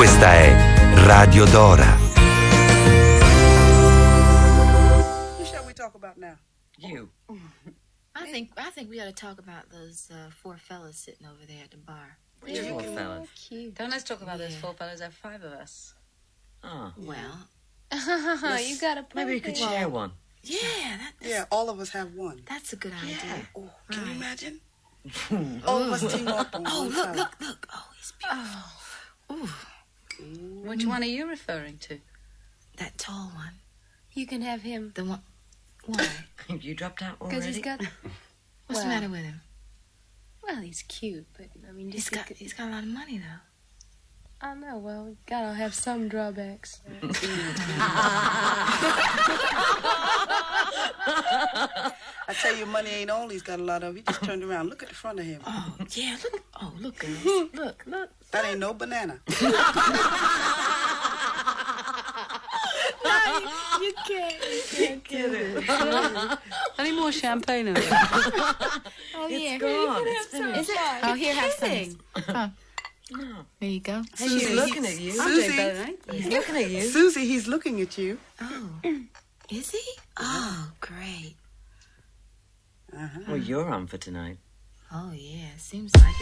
Questa è Radio Dora. Who shall we talk about now? You. I think we ought to talk about those four fellas sitting over there at the bar. Which four fellas? Cute. Don't let's talk about those four fellas. There are five of us. Oh. Well, You got a point. Maybe you could there. share one. Yeah, all of us have one. that's a good idea. Oh, can you Right. imagine? All of us team up on Oh, one look, side. look. Oh, he's beautiful. Which one are you referring to? That tall one. You can have him The one. Why? You dropped out because already? he's got. What's the Well, matter with him? Well, he's cute, but I mean, He's just got a lot of money though. I know. Well, we gotta have some drawbacks. I tell you, money ain't all he's got a lot of. He just turned around. Look at the front of him. Oh yeah, look. Oh look, girls. Look. That ain't no banana. You can't Get it. I need more champagne in it. Oh yeah. Gone. It's finished. Is it? Oh here, have some. Oh. There you go. He's looking at you. Susie, He's looking at you. Susie, he's looking at you. Oh, is he? Oh, great. Uh-huh. Well, you're on for tonight. Oh yeah, seems like it.